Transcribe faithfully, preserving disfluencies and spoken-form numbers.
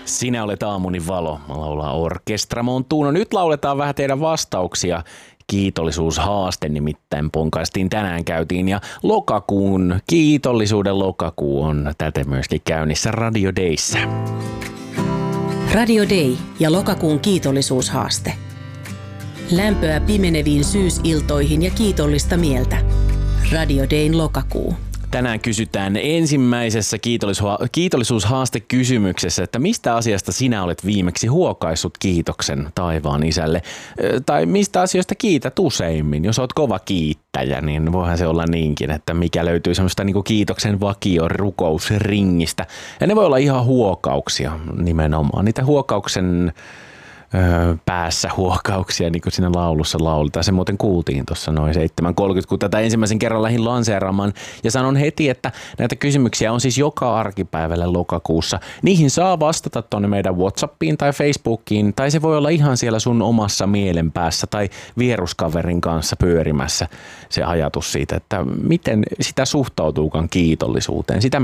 Sinä olet aamuni valo, laulaa Orkestra Montuno. Nyt lauletaan vähän teidän vastauksia. Kiitollisuushaaste nimittäin ponkaistiin tänään käytiin ja lokakuun, kiitollisuuden lokakuu on täten myöskin käynnissä Radio Dayssä. Radio Day ja lokakuun kiitollisuushaaste. Lämpöä pimeneviin syysiltoihin ja kiitollista mieltä. Radio Dayn lokakuu. Tänään kysytään ensimmäisessä kiitollisuus- kiitollisuushaastekysymyksessä, että mistä asiasta sinä olet viimeksi huokaissut kiitoksen taivaan isälle? Tai mistä asioista kiität useimmin? Jos olet kova kiittäjä, niin voihan se olla niinkin, että mikä löytyy semmoista niin kuin kiitoksen vakio rukousringistä. Ja ne voi olla ihan huokauksia nimenomaan. Niitä huokauksen päässä huokauksia, niin kuin siinä laulussa lauletaan. Se muuten kuultiin tuossa noin seitsemän kolmekymmentä, kun tätä ensimmäisen kerran lähdin lanseeraamaan. Ja sanon heti, että näitä kysymyksiä on siis joka arkipäivällä lokakuussa. Niihin saa vastata tuonne meidän WhatsAppiin tai Facebookiin, tai se voi olla ihan siellä sun omassa mielenpäässä tai vieruskaverin kanssa pyörimässä se ajatus siitä, että miten sitä suhtautuukaan kiitollisuuteen. Sitä